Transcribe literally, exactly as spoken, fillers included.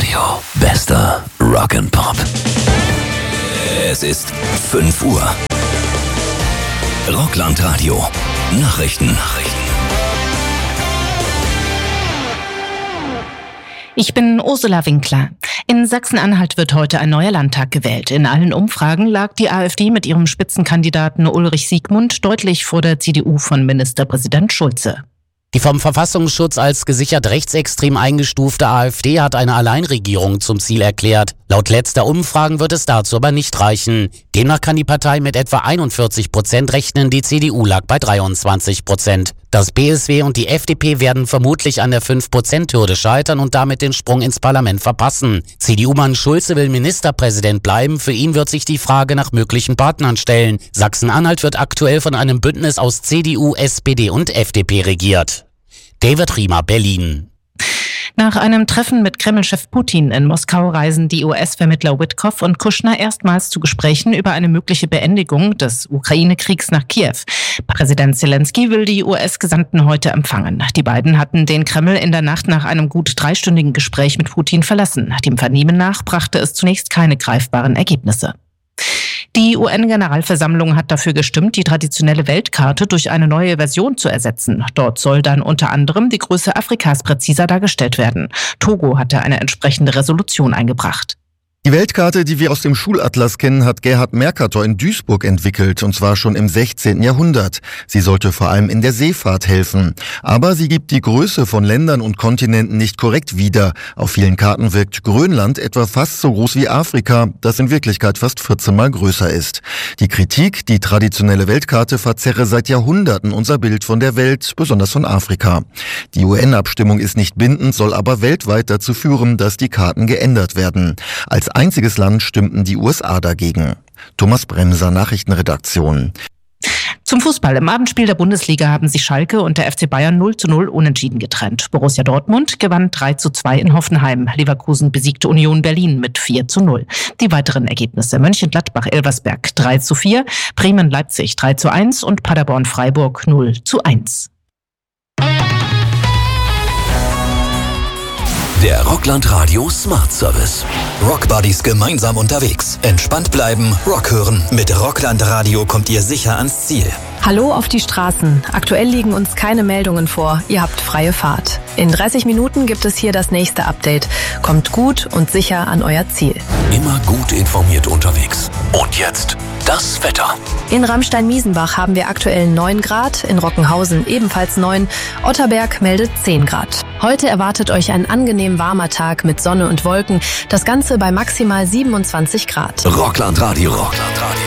Radio. Bester Rock'n'Pop. Es ist fünf Uhr. Rockland Radio. Nachrichten. Nachrichten. Ich bin Ursula Winkler. In Sachsen-Anhalt wird heute ein neuer Landtag gewählt. In allen Umfragen lag die AfD mit ihrem Spitzenkandidaten Ulrich Siegmund deutlich vor der C D U von Ministerpräsident Schulze. Die vom Verfassungsschutz als gesichert rechtsextrem eingestufte AfD hat eine Alleinregierung zum Ziel erklärt. Laut letzter Umfragen wird es dazu aber nicht reichen. Demnach kann die Partei mit etwa einundvierzig Prozent rechnen, die C D U lag bei dreiundzwanzig Prozent. Das B S W und die F D P werden vermutlich an der fünf Prozent Hürde scheitern und damit den Sprung ins Parlament verpassen. C D U-Mann Schulze will Ministerpräsident bleiben. Für ihn wird sich die Frage nach möglichen Partnern stellen. Sachsen-Anhalt wird aktuell von einem Bündnis aus C D U, S P D und F D P regiert. David Riemer, Berlin. Nach einem Treffen mit Kreml-Chef Putin in Moskau reisen die U S-Vermittler Witkoff und Kushner erstmals zu Gesprächen über eine mögliche Beendigung des Ukraine-Kriegs nach Kiew. Präsident Zelensky will die U S-Gesandten heute empfangen. Die beiden hatten den Kreml in der Nacht nach einem gut dreistündigen Gespräch mit Putin verlassen. Dem Vernehmen nach brachte es zunächst keine greifbaren Ergebnisse. Die U N-Generalversammlung hat dafür gestimmt, die traditionelle Weltkarte durch eine neue Version zu ersetzen. Dort soll dann unter anderem die Größe Afrikas präziser dargestellt werden. Togo hatte eine entsprechende Resolution eingebracht. Die Weltkarte, die wir aus dem Schulatlas kennen, hat Gerhard Mercator in Duisburg entwickelt, und zwar schon im sechzehnten Jahrhundert. Sie sollte vor allem in der Seefahrt helfen. Aber sie gibt die Größe von Ländern und Kontinenten nicht korrekt wieder. Auf vielen Karten wirkt Grönland etwa fast so groß wie Afrika, das in Wirklichkeit fast vierzehn Mal größer ist. Die Kritik, die traditionelle Weltkarte verzerre seit Jahrhunderten unser Bild von der Welt, besonders von Afrika. Die U N-Abstimmung ist nicht bindend, soll aber weltweit dazu führen, dass die Karten geändert werden. Als einziges Land stimmten die U S A dagegen. Thomas Bremser, Nachrichtenredaktion. Zum Fußball. Im Abendspiel der Bundesliga haben sich Schalke und der F C Bayern null zu null unentschieden getrennt. Borussia Dortmund gewann drei zu zwei in Hoffenheim. Leverkusen besiegte Union Berlin mit vier zu null. Die weiteren Ergebnisse: Mönchengladbach-Elversberg drei zu vier, Bremen-Leipzig drei zu eins und Paderborn-Freiburg null zu eins. Der Rockland Radio Smart Service. Rockbuddies gemeinsam unterwegs. Entspannt bleiben, Rock hören. Mit Rockland Radio kommt ihr sicher ans Ziel. Hallo auf die Straßen. Aktuell liegen uns keine Meldungen vor. Ihr habt freie Fahrt. In dreißig Minuten gibt es hier das nächste Update. Kommt gut und sicher an euer Ziel. Immer gut informiert unterwegs. Und jetzt das Wetter. In Ramstein-Miesenbach haben wir aktuell neun Grad, in Rockenhausen ebenfalls neun, Otterberg meldet zehn Grad. Heute erwartet euch ein angenehm warmer Tag mit Sonne und Wolken, das Ganze bei maximal siebenundzwanzig Grad. Rockland Radio. Rockland Radio.